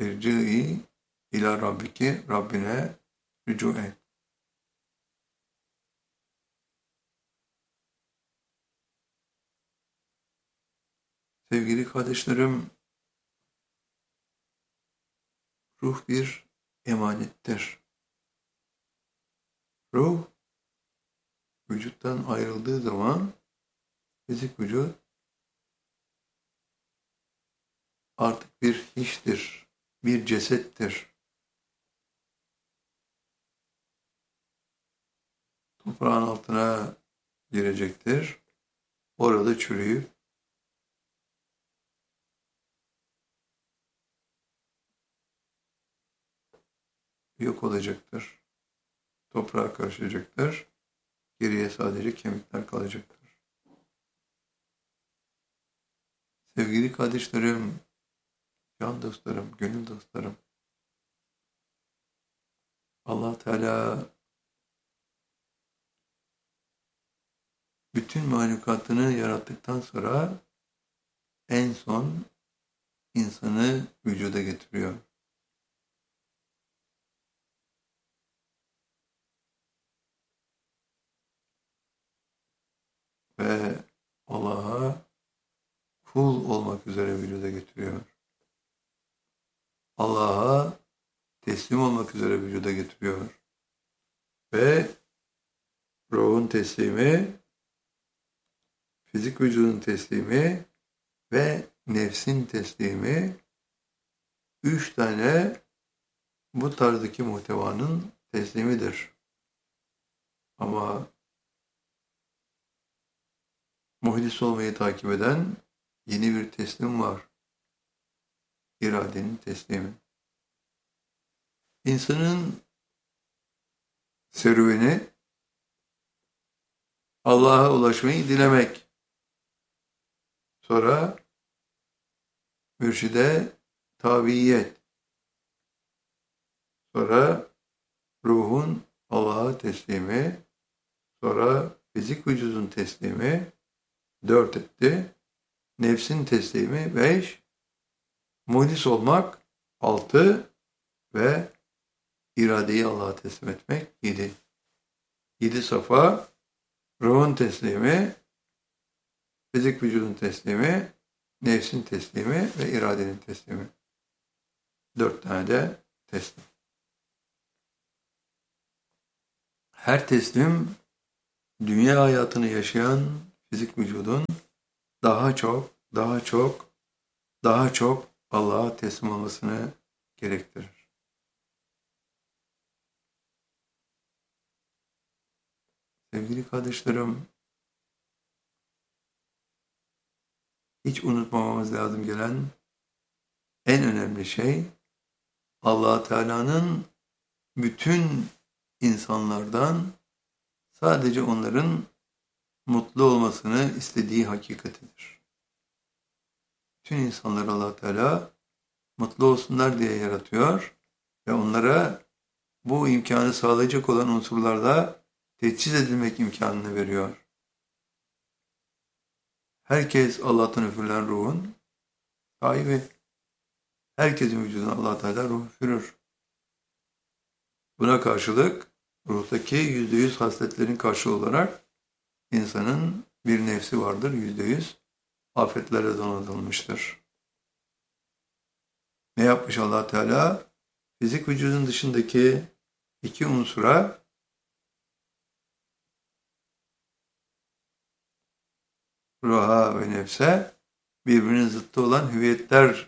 İrci'i ila rabbiki, Rabbine rücu et. Sevgili kardeşlerim, ruh bir emanettir. Ruh, vücuttan ayrıldığı zaman fizik vücut artık bir hiçtir, bir cesettir. Toprağın altına girecektir. Orada çürüyüp yok olacaktır. Toprağa karışacaktır. Geriye sadece kemikler kalacaktır. Sevgili kardeşlerim, can dostlarım, gönül dostlarım, Allah Teala bütün mahlukatını yarattıktan sonra en son insanı vücuda getiriyor. Ve Allah'a kul olmak üzere vücuda getiriyor. Allah'a teslim olmak üzere vücuda getiriyor. Ve ruhun teslimi, fizik vücudun teslimi ve nefsin teslimi, 3 tane bu tarzdaki muhtevanın teslimidir. Ama muhlis olmayı takip eden yeni bir teslim var. İradenin teslimi. İnsanın serüveni Allah'a ulaşmayı dilemek. Sonra mürşide tabiyet. Sonra ruhun Allah'a teslimi. Sonra fizik vücudun teslimi. 4 etti. Nefsin teslimi 5. Muhlis olmak 6 ve iradeyi Allah'a teslim etmek 7. 7 safa, ruhun teslimi, fizik vücudun teslimi, nefsin teslimi ve iradenin teslimi. 4 tane de teslim. Her teslim dünya hayatını yaşayan fizik vücudun daha çok Allah'a teslim olmasını gerektirir. Sevgili kardeşlerim, hiç unutmamamız lazım gelen en önemli şey, Allah Teala'nın bütün insanlardan sadece onların mutlu olmasını istediği hakikatidir. Bütün insanları Allah Teala mutlu olsunlar diye yaratıyor ve onlara bu imkanı sağlayacak olan unsurlarla teçhiz edilmek imkanını veriyor. Herkes Allah'tan üfürülen ruhun sahibi. Herkesin vücuduna Allah Teala ruh üfürür. Buna karşılık ruhtaki %100 hasletlerin karşılığı olarak insanın bir nefsi vardır, %100 afetlerle donatılmıştır. Ne yapmış Allah Teala? Fizik vücudun dışındaki 2 unsura ruha ve nefse birbirinin zıttı olan hüviyetler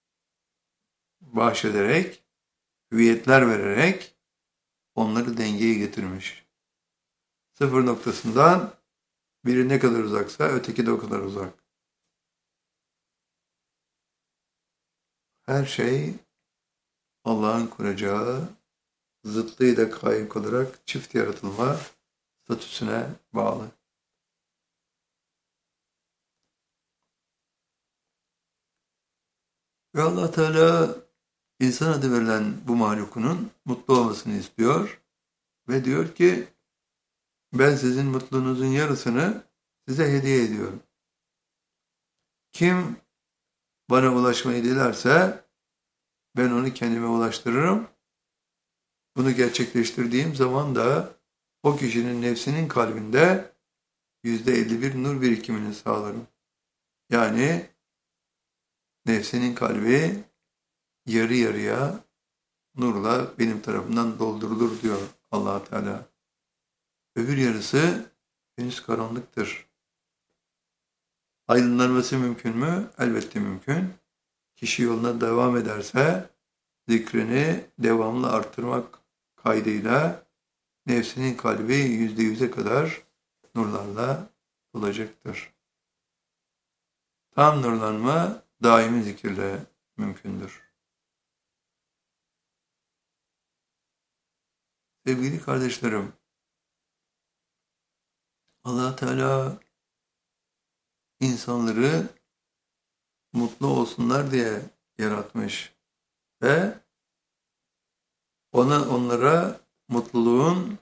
bahşederek, hüviyetler vererek onları dengeye getirmiş. Sıfır noktasından biri ne kadar uzaksa öteki de o kadar uzak. Her şey Allah'ın kuracağı zıttıyla kaim kalarak çift yaratılma statüsüne bağlı. Ve Allah Teala insan adı verilen bu mahlukunun mutlu olmasını istiyor ve diyor ki ben sizin mutluluğunuzun yarısını size hediye ediyorum. Kim bana ulaşmayı dilerse Ben onu kendime ulaştırırım. Bunu gerçekleştirdiğim zaman da o kişinin nefsinin kalbinde %51 nur birikimini sağlarım. Yani nefsinin kalbi yarı yarıya nurla benim tarafımdan doldurulur diyor Allah Teala. Öbür yarısı henüz karanlıktır. Aydınlanması mümkün mü? Elbette mümkün. Kişi yoluna devam ederse zikrini devamlı artırmak kaydıyla nefsinin kalbi %100'e kadar nurlarla dolacaktır. Tam nurlanma daimi zikirle mümkündür. Sevgili kardeşlerim, Allah Teala insanları mutlu olsunlar diye yaratmış ve onlara mutluluğun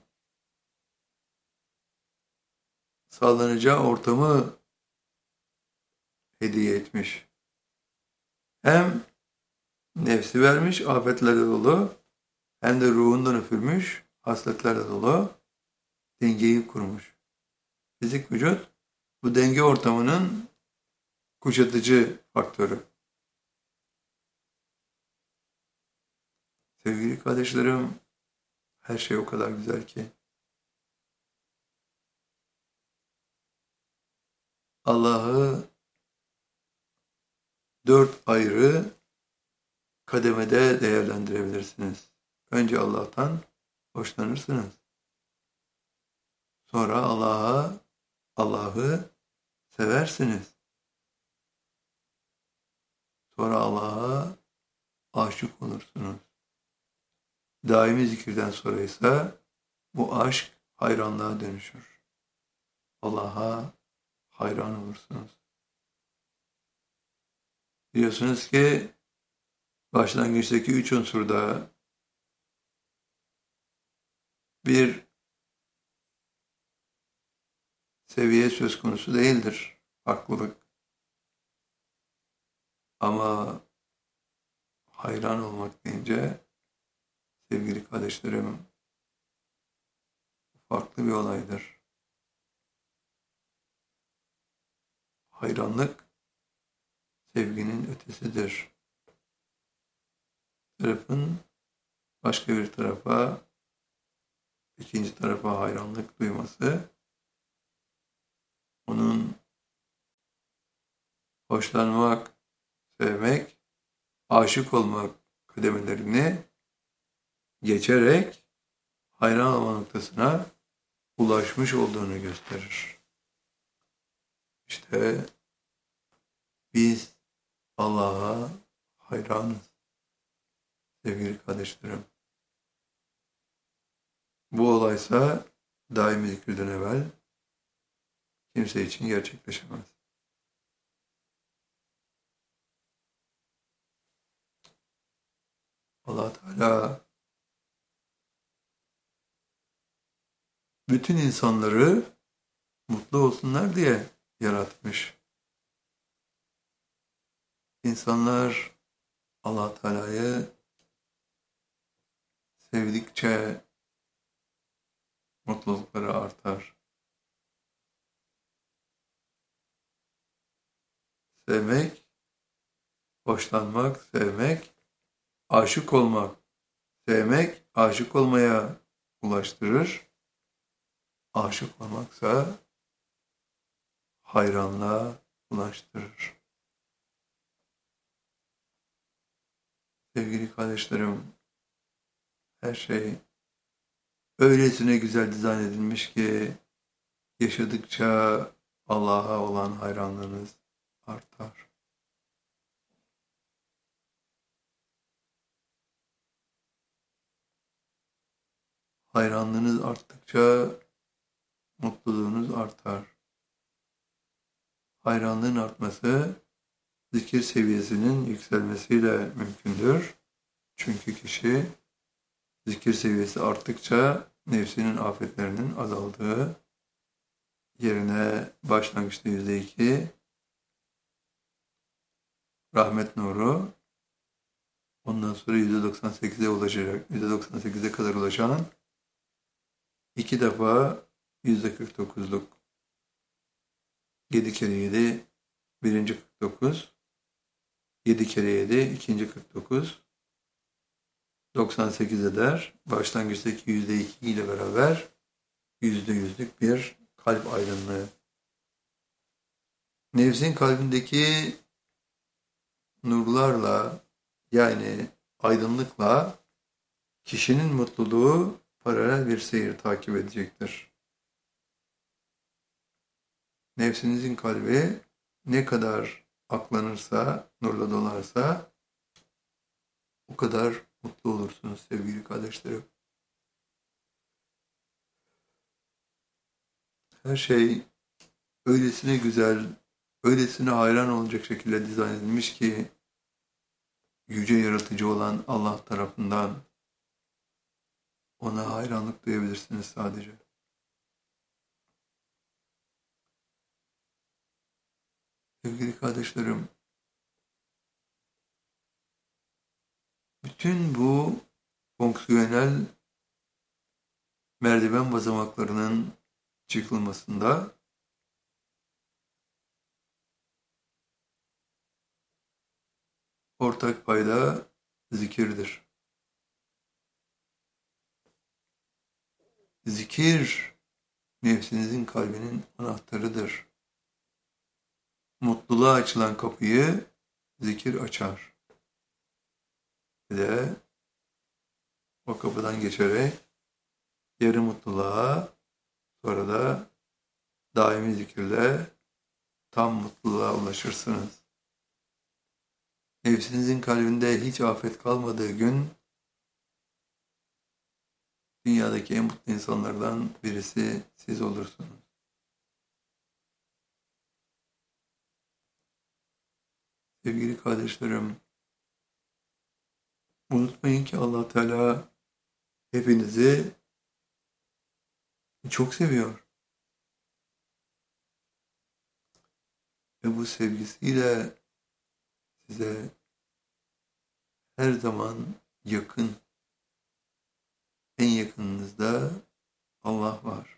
sağlanacağı ortamı hediye etmiş. Hem nefsi vermiş, afetlerle dolu, hem de ruhundan üfürmüş, hasletlerle dolu, dengeyi kurmuş. Fizik vücut, bu denge ortamının kuşatıcı faktörü. Sevgili kardeşlerim, her şey o kadar güzel ki. Allah'ı 4 ayrı kademede değerlendirebilirsiniz. Önce Allah'tan hoşlanırsınız. Sonra Allah'ı seversiniz. Sonra Allah'a aşık olursunuz. Daimi zikirden sonra ise bu aşk hayranlığa dönüşür. Allah'a hayran olursunuz. Biliyorsunuz ki başlangıçtaki 3 unsurda bir seviye söz konusu değildir. Haklılık. Ama hayran olmak deyince sevgili kardeşlerim farklı bir olaydır. Hayranlık sevginin ötesidir. Tarafın başka bir tarafa, ikinci tarafa hayranlık duyması, onun hoşlanmak, sevmek, aşık olmak kademelerini geçerek hayran olma noktasına ulaşmış olduğunu gösterir. İşte biz Allah'a hayranız sevgili kardeşlerim. Bu olaysa daimi zikirden evvel kimse için gerçekleşemez. Allah Teala bütün insanları mutlu olsunlar diye yaratmış. İnsanlar Allah Teala'yı sevdikçe mutlulukları artar. Sevmek, hoşlanmak, sevmek, aşık olmak, sevmek, aşık olmaya ulaştırır. Aşık olmaksa hayranlığa ulaştırır. Sevgili kardeşlerim, her şey öylesine güzel dizayn edilmiş ki yaşadıkça Allah'a olan hayranlığınız artar. Hayranlığınız arttıkça mutluluğunuz artar. Hayranlığın artması zikir seviyesinin yükselmesiyle mümkündür. Çünkü kişi zikir seviyesi arttıkça nefsinin afetlerinin azaldığı, yerine başlangıçta %2 rahmet nuru, ondan ondan sonra %98'e ulaşacak. %98'e kadar ulaşan 2 defa %49'luk 7 kere 7 birinci 49, 7 kere 7 ikinci 49, 98 eder. Başlangıçtaki %2 ile beraber %100'lük bir kalp aydınlığı. Nefsin kalbindeki nurlarla, yani aydınlıkla kişinin mutluluğu paralel bir seyir takip edecektir. Nefsinizin kalbi ne kadar aklanırsa, nurla dolarsa o kadar mutlu olursunuz sevgili kardeşlerim. Her şey öylesine güzel, öylesine hayran olacak şekilde dizayn edilmiş ki yüce yaratıcı olan Allah tarafından ona hayranlık duyabilirsiniz sadece. Sevgili kardeşlerim, bütün bu fonksiyonel merdiven basamaklarının çıkılmasında ortak payda zikirdir. Zikir, nefsinizin kalbinin anahtarıdır. Mutluluğa açılan kapıyı zikir açar. Bir de o kapıdan geçerek yarı mutluluğa, sonra da daimi zikirle tam mutluluğa ulaşırsınız. Nefsinizin kalbinde hiç afet kalmadığı gün dünyadaki en mutlu insanlardan birisi siz olursunuz. Sevgili kardeşlerim, unutmayın ki Allah Teala hepinizi çok seviyor. Ve bu sevgisiyle size her zaman yakın, en yakınınızda Allah var.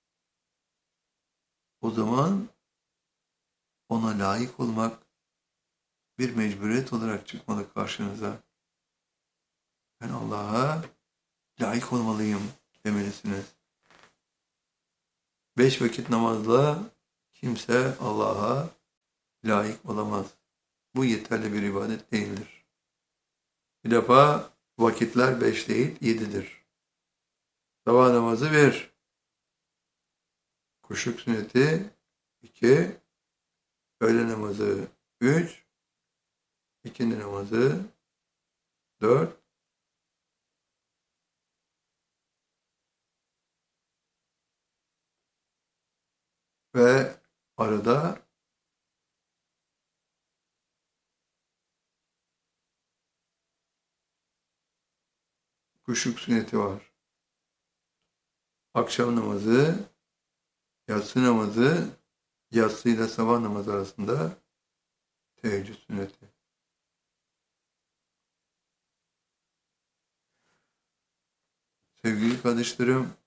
O zaman ona layık olmak bir mecburiyet olarak çıkmalı karşınıza. Ben Allah'a layık olmalıyım demelisiniz. 5 vakit namazla kimse Allah'a layık olamaz. Bu yeterli bir ibadet değildir. Bir defa vakitler 5 değil 7'dir. Sabah namazı 1, kuşluk sünneti 2, öğle namazı 3, ikindi namazı 4, ve arada kuşluk sünneti var. Akşam namazı, yatsı namazı, yatsı ile sabah namazı arasında teheccüd sünneti. Sevgili kardeşlerim,